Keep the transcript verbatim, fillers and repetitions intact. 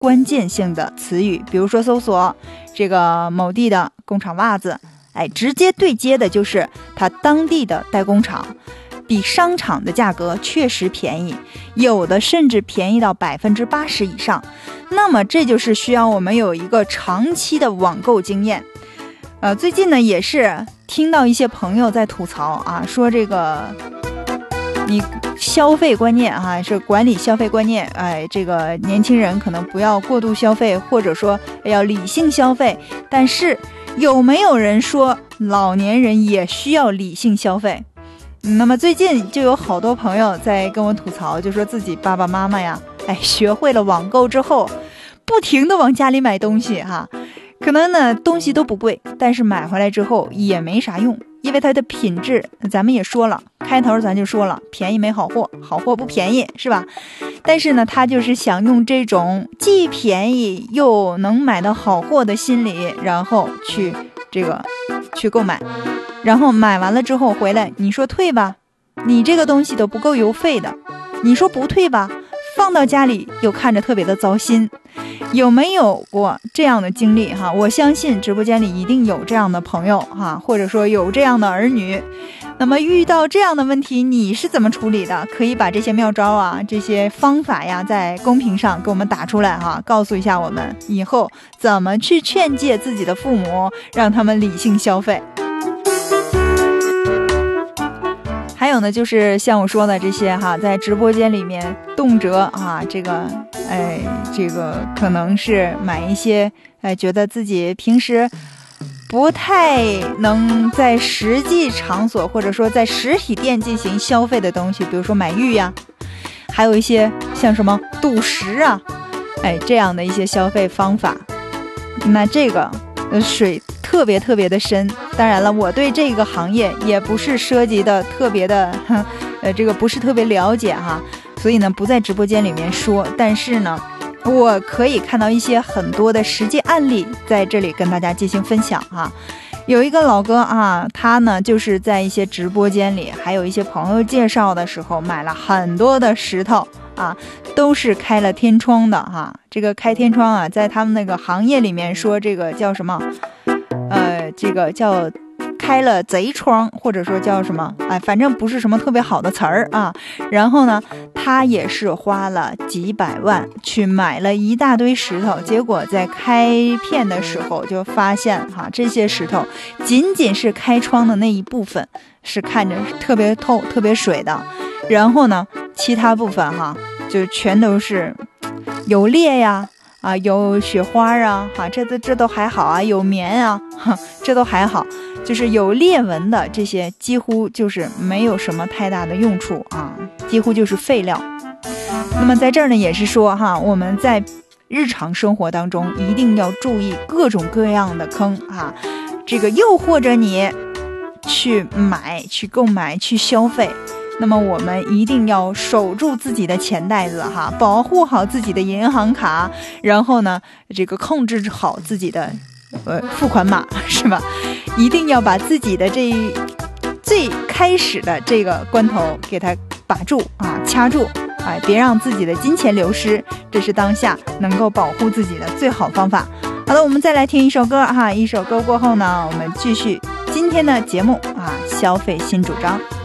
关键性的词语，比如说搜索这个某地的工厂袜子，哎，直接对接的就是它当地的代工厂，比商场的价格确实便宜，有的甚至便宜到百分之八十以上。那么这就是需要我们有一个长期的网购经验。呃，最近呢也是听到一些朋友在吐槽啊，说这个你消费观念啊，是管理消费观念，哎，这个年轻人可能不要过度消费，或者说要理性消费。但是有没有人说老年人也需要理性消费？那么最近就有好多朋友在跟我吐槽，就说自己爸爸妈妈呀，哎，学会了网购之后，不停的往家里买东西哈。可能呢东西都不贵，但是买回来之后也没啥用，因为它的品质咱们也说了，开头咱就说了，便宜没好货，好货不便宜，是吧？但是呢他就是想用这种既便宜又能买到好货的心理，然后去这个去购买，然后买完了之后回来，你说退吧，你这个东西都不够邮费的，你说不退吧，放到家里又看着特别的糟心。有没有过这样的经历哈？我相信直播间里一定有这样的朋友哈，或者说有这样的儿女。那么遇到这样的问题，你是怎么处理的？可以把这些妙招啊，这些方法呀，在公屏上给我们打出来哈，告诉一下我们以后怎么去劝诫自己的父母，让他们理性消费。还有呢，就是像我说的这些哈，在直播间里面动辄啊，这个哎，这个可能是买一些哎，觉得自己平时不太能在实际场所或者说在实体店进行消费的东西，比如说买玉呀，还有一些像什么赌石啊，哎，这样的一些消费方法。那这个呃水特别特别的深，当然了，我对这个行业也不是涉及的特别的，呃，这个不是特别了解哈，所以呢不在直播间里面说。但是呢，我可以看到一些很多的实际案例，在这里跟大家进行分享哈。有一个老哥啊，他呢就是在一些直播间里，还有一些朋友介绍的时候，买了很多的石头啊，都是开了天窗的哈。这个开天窗啊，在他们那个行业里面说，这个叫什么？呃，这个叫开了贼窗，或者说叫什么？哎，反正不是什么特别好的词儿啊。然后呢，他也是花了几百万去买了一大堆石头，结果在开片的时候就发现哈，这些石头仅仅是开窗的那一部分是看着特别透、特别水的，然后呢，其他部分哈就全都是有裂呀。啊，有雪花啊，哈，这都这都还好啊，有棉啊，哈，这都还好，就是有裂纹的这些，几乎就是没有什么太大的用处啊，几乎就是废料。那么在这儿呢，也是说哈，我们在日常生活当中一定要注意各种各样的坑啊，这个诱惑着你去买、去购买、去消费。那么我们一定要守住自己的钱袋子哈，保护好自己的银行卡，然后呢，这个控制好自己的呃付款码，是吧？一定要把自己的这最开始的这个关头给它把住啊，掐住，哎，别让自己的金钱流失，这是当下能够保护自己的最好方法。好了，我们再来听一首歌哈，一首歌过后呢，我们继续今天的节目啊，消费新主张。